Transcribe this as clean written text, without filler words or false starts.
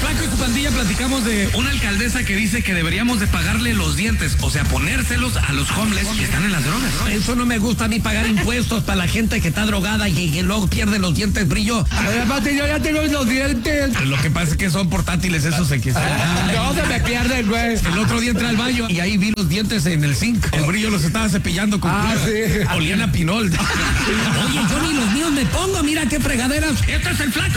Flaco y su pandilla platicamos de una alcaldesa que dice que deberíamos de pagarle los dientes, o sea, ponérselos a los homeless que están en las drogas, ¿no? Eso no me gusta a mí, pagar impuestos para la gente que está drogada y que luego pierde los dientes brillo. Además, yo ya tengo los dientes. Lo que pasa es que son portátiles esos que No, se me pierden, güey. El otro día entré al baño y ahí vi los dientes en el zinc. El brillo los estaba cepillando con Ah, cloro. sí. Olían a pinol. Oye, yo ni los míos me pongo, mira qué fregaderas. Este es el Flaco.